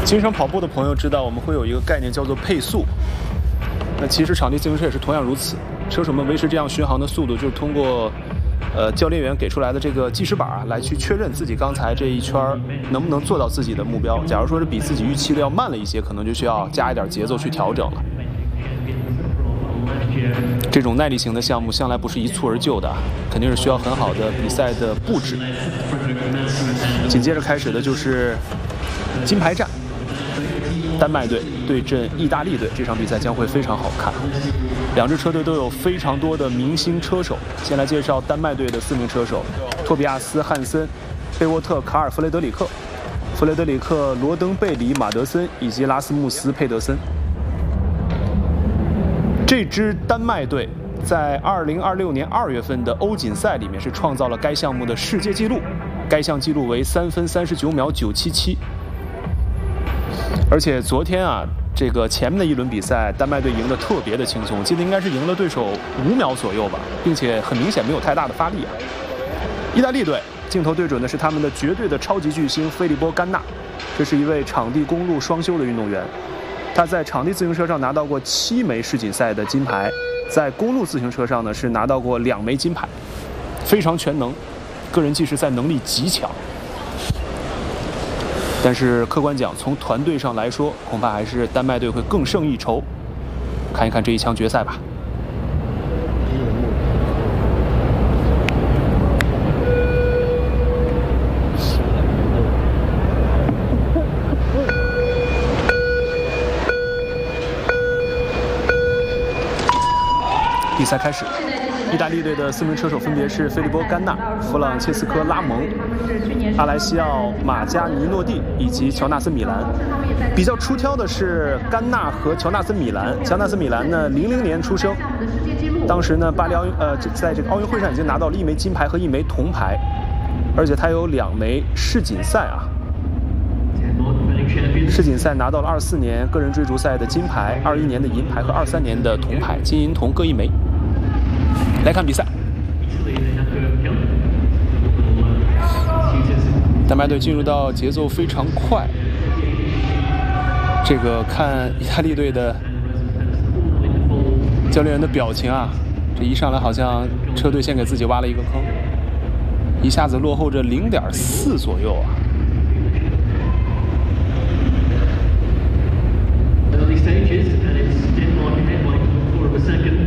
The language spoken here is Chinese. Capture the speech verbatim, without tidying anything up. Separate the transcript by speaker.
Speaker 1: 经常跑步的朋友知道，我们会有一个概念叫做配速。那其实场地自行车也是同样如此，车手们维持这样巡航的速度，就是通过呃教练员给出来的这个计时板啊，来去确认自己刚才这一圈能不能做到自己的目标。假如说是比自己预期的要慢了一些，可能就需要加一点节奏去调整了。这种耐力型的项目向来不是一蹴而就的，肯定是需要很好的比赛的布置。紧接着开始的就是金牌战。丹麦队对阵意大利队，这场比赛将会非常好看。两支车队都有非常多的明星车手。先来介绍丹麦队的四名车手：托比亚斯·汉森、贝沃特·卡尔·弗雷德里克、弗雷德里克·罗登贝里·马德森以及拉斯穆斯·佩德森。这支丹麦队在二零二六年二月份的欧锦赛里面是创造了该项目的世界纪录，该项纪录为三分三十九秒九七七。而且昨天啊，这个前面的一轮比赛，丹麦队赢得特别的轻松，我记得应该是赢了对手五秒左右吧，并且很明显没有太大的发力啊。意大利队镜头对准的是他们的绝对的超级巨星菲利波·甘纳，这是一位场地公路双修的运动员，他在场地自行车上拿到过七枚世锦赛的金牌，在公路自行车上呢是拿到过两枚金牌，非常全能，个人计时赛能力极强。但是客观讲，从团队上来说，恐怕还是丹麦队会更胜一筹。看一看这一枪决赛吧。比赛开始。意大利队的四名车手分别是菲利波·甘纳、弗朗切斯科·拉蒙、阿莱西奥·马加尼诺蒂以及乔纳森·米兰。比较出挑的是甘纳和乔纳森·米兰。乔纳森·米兰呢，零零年出生，当时呢，巴黎奥运呃，在这个奥运会上已经拿到了一枚金牌和一枚铜牌，而且他有两枚世锦赛啊。世锦赛拿到了二四年个人追逐赛的金牌，二一年的银牌和二三年的铜牌，金银铜各一枚。来看比赛，丹麦队进入到节奏非常快。这个看意大利队的教练员的表情啊，这一上来好像车队先给自己挖了一个坑，一下子落后着零点四左右啊。
Speaker 2: Early stages, and it's Denmark ahead by a quarter of a second.